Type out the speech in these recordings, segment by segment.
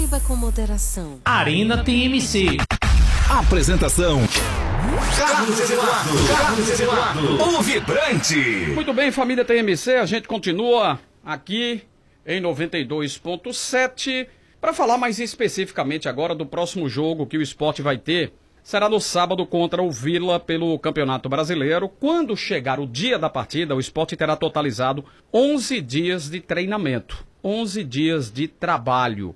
Beba com moderação. Arena TMC. Apresentação: Carlos Eduardo, o vibrante. Muito bem, família TMC, a gente continua aqui em 92.7 para falar mais especificamente agora do próximo jogo que o Sport vai ter. Será no sábado contra o Vila pelo Campeonato Brasileiro. Quando chegar o dia da partida, o Sport terá totalizado 11 dias de treinamento, 11 dias de trabalho.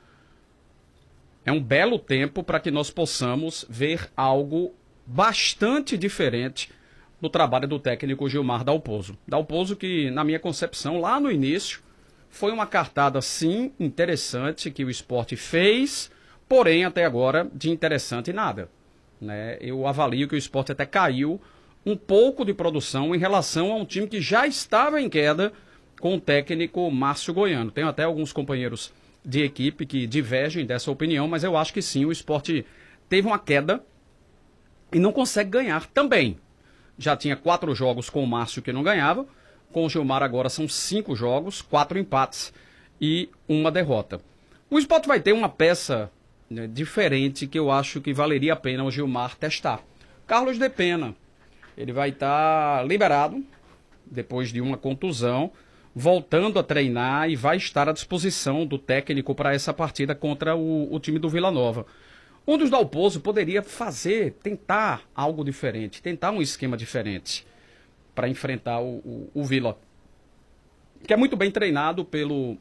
É um belo tempo para que nós possamos ver algo bastante diferente do trabalho do técnico Gilmar Dalpozo. Dalpozo que, na minha concepção, lá no início, foi uma cartada, sim, interessante que o Sport fez, porém, até agora, de interessante nada. Né? Eu avalio que o Sport até caiu um pouco de produção em relação a um time que já estava em queda com o técnico Márcio Goiano. Tenho até alguns companheiros de equipe que divergem dessa opinião, mas eu acho que sim, o Sport teve uma queda e não consegue ganhar também. Já tinha 4 jogos com o Márcio que não ganhava, com o Gilmar agora são 5 jogos, 4 empates e 1 derrota. O Sport vai ter uma peça diferente que eu acho que valeria a pena o Gilmar testar. Carlos de Pena, ele vai estar liberado depois de uma contusão, voltando a treinar e vai estar à disposição do técnico para essa partida contra o time do Vila Nova. Um dos Dalpozo poderia tentar algo diferente, tentar um esquema diferente para enfrentar o Vila, que é muito bem treinado pelo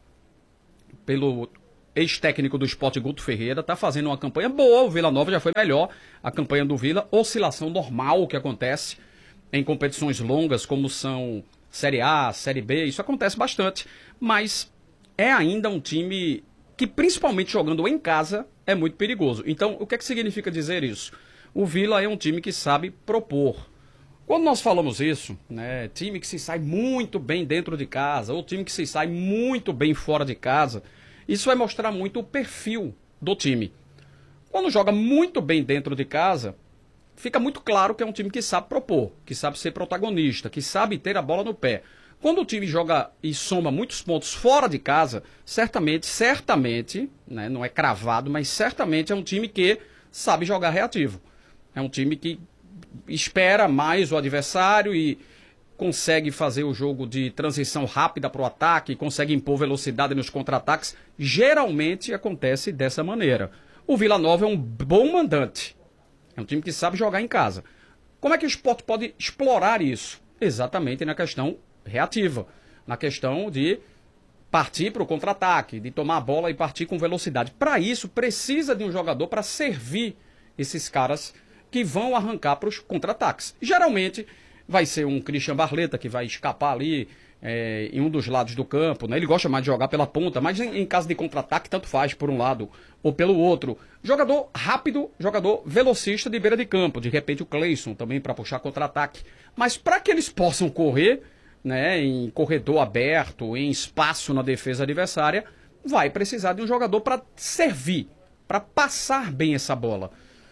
ex-técnico do Sport, Guto Ferreira. Está fazendo uma campanha boa, o Vila Nova já foi melhor, a campanha do Vila, oscilação normal que acontece em competições longas, como são Série A, Série B, isso acontece bastante, mas é ainda um time que, principalmente jogando em casa, é muito perigoso. Então, o que é que significa dizer isso? O Vila é um time que sabe propor. Quando nós falamos isso, né, time que se sai muito bem dentro de casa, ou time que se sai muito bem fora de casa, isso vai mostrar muito o perfil do time. Quando joga muito bem dentro de casa, fica muito claro que é um time que sabe propor, que sabe ser protagonista, que sabe ter a bola no pé. Quando o time joga e soma muitos pontos fora de casa, certamente, né, não é cravado, mas certamente é um time que sabe jogar reativo. É um time que espera mais o adversário e consegue fazer o jogo de transição rápida para o ataque, consegue impor velocidade nos contra-ataques. Geralmente acontece dessa maneira. O Vila Nova é um bom mandante. É um time que sabe jogar em casa. Como é que o Sport pode explorar isso? Exatamente na questão reativa, na questão de partir para o contra-ataque, de tomar a bola e partir com velocidade. Para isso, precisa de um jogador para servir esses caras que vão arrancar para os contra-ataques. Geralmente vai ser um Christian Barleta que vai escapar ali em um dos lados do campo, né? Ele gosta mais de jogar pela ponta, mas em caso de contra-ataque tanto faz por um lado ou pelo outro. Jogador rápido, jogador velocista de beira de campo, de repente o Cleison também para puxar contra-ataque. Mas para que eles possam correr, né, em corredor aberto, em espaço na defesa adversária, vai precisar de um jogador para servir, para passar bem essa bola.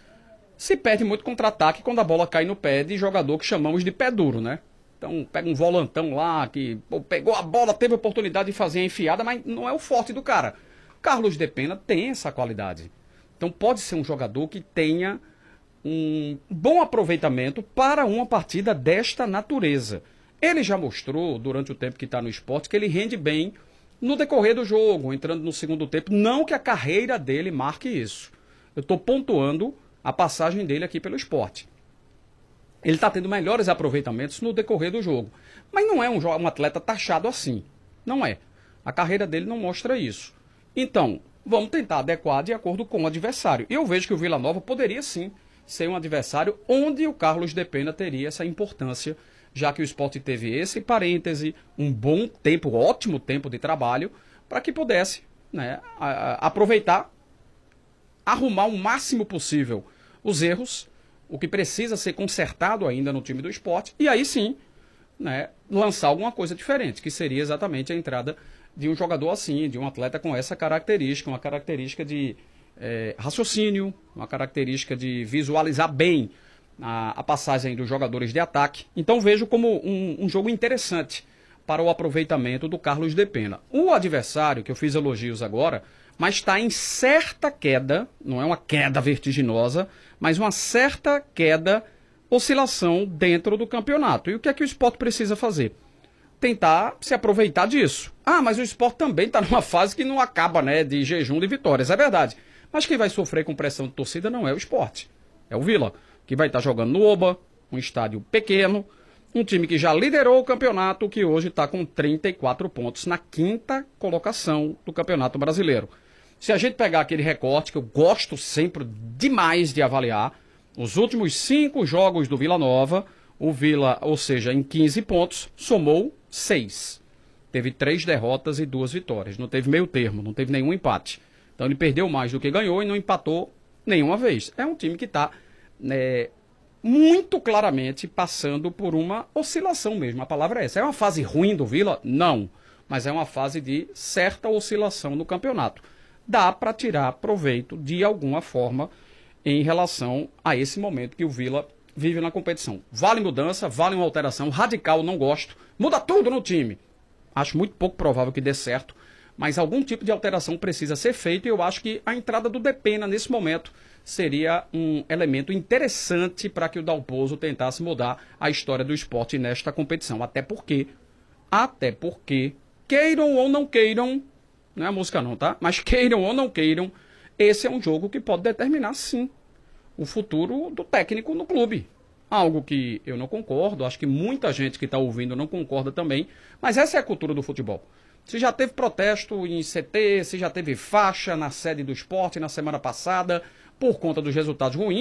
Se perde muito contra-ataque quando a bola cai no pé de jogador que chamamos de pé duro, né? Então pega um volantão lá que pegou a bola, teve a oportunidade de fazer a enfiada, mas não é o forte do cara. Carlos de Pena tem essa qualidade. Então pode ser um jogador que tenha um bom aproveitamento para uma partida desta natureza. Ele já mostrou, durante o tempo que está no Sport, que ele rende bem no decorrer do jogo, entrando no segundo tempo. Não que a carreira dele marque isso. Eu estou pontuando a passagem dele aqui pelo Sport. Ele está tendo melhores aproveitamentos no decorrer do jogo. Mas não é um atleta taxado assim. Não é. A carreira dele não mostra isso. Então, vamos tentar adequar de acordo com o adversário. Eu vejo que o Vila Nova poderia sim ser um adversário onde o Carlos de Pena teria essa importância, já que o Sport teve esse parêntese, um bom tempo, ótimo tempo de trabalho, para que pudesse, né, aproveitar, arrumar o máximo possível os erros, o que precisa ser consertado ainda no time do Sport, e aí sim, né, lançar alguma coisa diferente, que seria exatamente a entrada de um jogador assim, de um atleta com essa característica, uma característica de raciocínio, uma característica de visualizar bem a passagem dos jogadores de ataque. Então vejo como um jogo interessante para o aproveitamento do Carlos de Pena. O adversário, que eu fiz elogios agora, mas está em certa queda, não é uma queda vertiginosa, mas uma certa queda, oscilação dentro do campeonato. E o que é que o Sport precisa fazer? Tentar se aproveitar disso. Ah, mas o Sport também está numa fase que não acaba, né, de jejum de vitórias, é verdade. Mas quem vai sofrer com pressão de torcida não é o Sport, é o Vila, que vai estar jogando no Oba, um estádio pequeno, um time que já liderou o campeonato, que hoje está com 34 pontos na 5ª colocação do Campeonato Brasileiro. Se a gente pegar aquele recorte, que eu gosto sempre demais de avaliar, os últimos 5 jogos do Vila Nova, o Vila, ou seja, em 15 pontos, somou 6. Teve 3 derrotas e 2 vitórias. Não teve meio termo, não teve nenhum empate. Então ele perdeu mais do que ganhou e não empatou nenhuma vez. É um time que está muito claramente passando por uma oscilação mesmo. A palavra é essa. É uma fase ruim do Vila? Não. Mas é uma fase de certa oscilação no campeonato. Dá para tirar proveito de alguma forma em relação a esse momento que o Vila vive na competição. Vale mudança, vale uma alteração radical, não gosto. Muda tudo no time. Acho muito pouco provável que dê certo, mas algum tipo de alteração precisa ser feito e eu acho que a entrada do Depena nesse momento seria um elemento interessante para que o Dalpozo tentasse mudar a história do Sport nesta competição. Até porque, queiram ou não queiram, não é a música não, tá? Mas queiram ou não queiram, esse é um jogo que pode determinar, sim, o futuro do técnico no clube. Algo que eu não concordo, acho que muita gente que está ouvindo não concorda também, mas essa é a cultura do futebol. Se já teve protesto em CT, se já teve faixa na sede do Sport na semana passada, por conta dos resultados ruins,